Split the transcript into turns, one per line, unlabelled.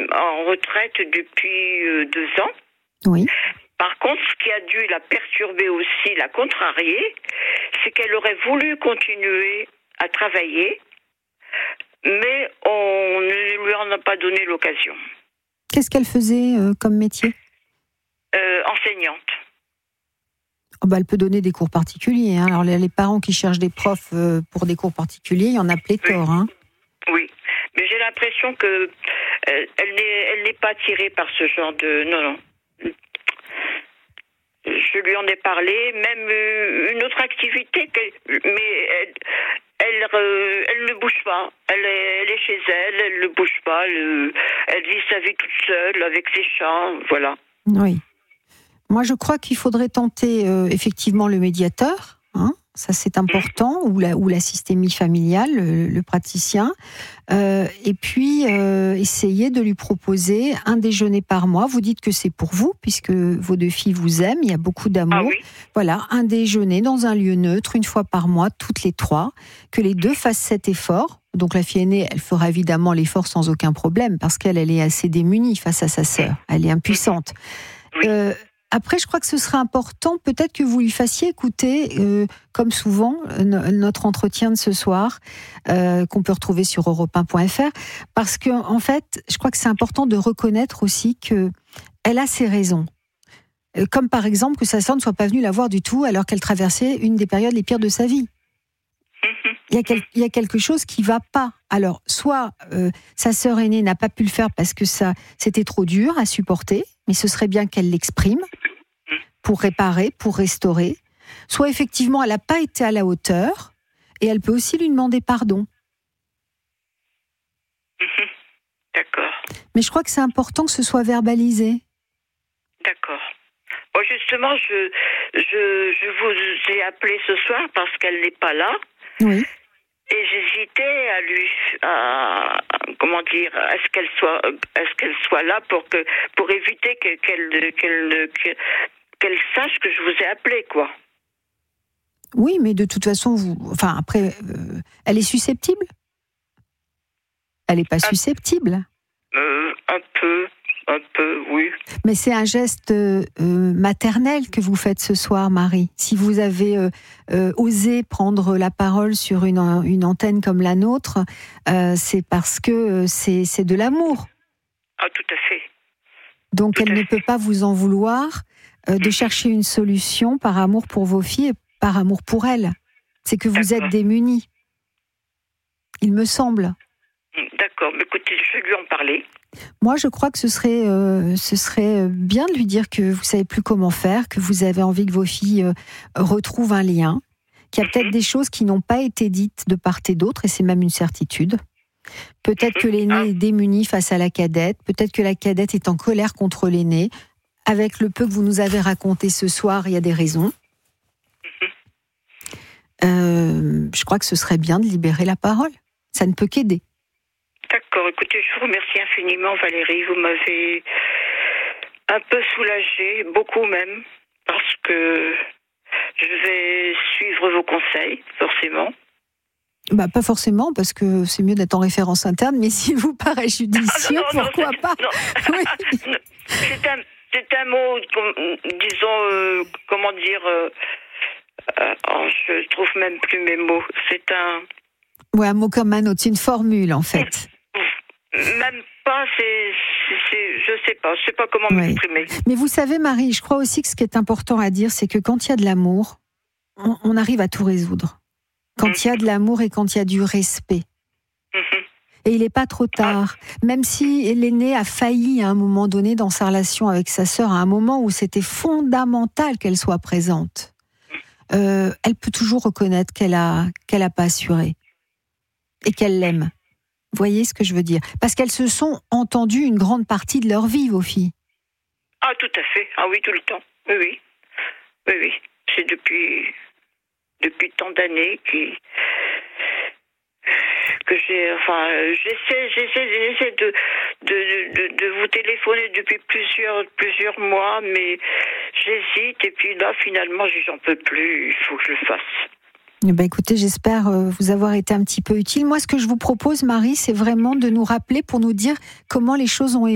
en retraite depuis 2 ans.
Oui.
Par contre, ce qui a dû la perturber aussi, la contrarier, c'est qu'elle aurait voulu continuer à travailler, mais on ne lui en a pas donné l'occasion.
Qu'est-ce qu'elle faisait comme métier ?
Enseignante.
Oh elle peut donner des cours particuliers. Hein. Alors les parents qui cherchent des profs pour des cours particuliers, il y en a pléthore.
Oui.
Hein.
Oui, mais j'ai l'impression que elle n'est pas attirée par ce genre de... Non. Je lui en ai parlé, même une autre activité, mais elle ne bouge pas. Elle est chez elle ne bouge pas. Elle vit sa vie toute seule avec ses chats, voilà.
Oui. Moi, je crois qu'il faudrait tenter effectivement le médiateur. Hein, ça, c'est important, ou la systémie familiale, le praticien. Et puis, essayer de lui proposer un déjeuner par mois. Vous dites que c'est pour vous, puisque vos 2 filles vous aiment, il y a beaucoup d'amour.
Ah oui.
Voilà, un déjeuner dans un lieu neutre, une fois par mois, toutes les 3, que les 2 fassent cet effort. Donc la fille aînée, elle fera évidemment l'effort sans aucun problème, parce qu'elle est assez démunie face à sa sœur. Elle est impuissante.
Oui.
Après, je crois que ce serait important, peut-être que vous lui fassiez écouter, comme souvent, notre entretien de ce soir, qu'on peut retrouver sur europe1.fr, parce que, en fait, je crois que c'est important de reconnaître aussi qu'elle a ses raisons. Comme par exemple que sa sœur ne soit pas venue la voir du tout alors qu'elle traversait une des périodes les pires de sa vie. Il y a quelque chose qui ne va pas. Alors, soit sa sœur aînée n'a pas pu le faire parce que c'était trop dur à supporter, mais ce serait bien qu'elle l'exprime pour réparer, pour restaurer. Soit effectivement, elle n'a pas été à la hauteur et elle peut aussi lui demander pardon.
D'accord.
Mais je crois que c'est important que ce soit verbalisé.
D'accord. Bon, justement, je vous ai appelé ce soir parce qu'elle n'est pas là.
Oui.
Et j'hésitais à ce qu'elle soit là pour éviter qu'elle sache que je vous ai appelé, quoi.
Oui, mais de toute façon, après, elle est susceptible ? Elle n'est pas susceptible ?
Un peu, oui.
Mais c'est un geste maternel que vous faites ce soir, Marie. Si vous avez osé prendre la parole sur une antenne comme la nôtre, c'est parce que c'est de l'amour.
Ah, tout à fait.
Donc elle ne peut pas vous en vouloir de chercher une solution par amour pour vos filles et par amour pour elle. C'est que vous êtes démunis. Il me semble.
D'accord, mais écoutez, je vais lui en parler.
Moi, je crois que ce serait bien de lui dire que vous savez plus comment faire, que vous avez envie que vos filles retrouvent un lien, qu'il y a peut-être des choses qui n'ont pas été dites de part et d'autre, et c'est même une certitude. Peut-être que l'aînée est démunie face à la cadette, peut-être que la cadette est en colère contre l'aînée. Avec le peu que vous nous avez raconté ce soir, il y a des raisons. Je crois que ce serait bien de libérer la parole. Ça ne peut qu'aider.
D'accord, écoutez, je vous remercie infiniment, Valérie. Vous m'avez un peu soulagée, beaucoup même, parce que je vais suivre vos conseils, forcément.
Pas forcément, parce que c'est mieux d'être en référence interne, mais s'il vous paraît judicieux, pourquoi pas ? Oui.
C'est un mot, disons, comment dire... je trouve même plus mes mots. C'est un...
Oui, un mot comme un autre, c'est une formule, en fait.
Même pas, je sais pas comment m'exprimer.
Mais vous savez, Marie, je crois aussi que ce qui est important à dire, c'est que quand il y a de l'amour, on arrive à tout résoudre. Quand il y a de l'amour et quand il y a du respect. Et il n'est pas trop tard. Même si l'aînée a failli à un moment donné dans sa relation avec sa sœur, à un moment où c'était fondamental qu'elle soit présente, elle peut toujours reconnaître qu'elle a pas assuré et qu'elle l'aime. Vous voyez ce que je veux dire ? Parce qu'elles se sont entendues une grande partie de leur vie, vos filles.
Ah, tout à fait. Ah oui, tout le temps. Oui. C'est depuis tant d'années que j'essaie de vous téléphoner depuis plusieurs mois, mais j'hésite et puis là finalement j'en peux plus, il faut que je le fasse.
Écoutez, j'espère vous avoir été un petit peu utile. Moi, ce que je vous propose, Marie, c'est vraiment de nous rappeler pour nous dire comment les choses ont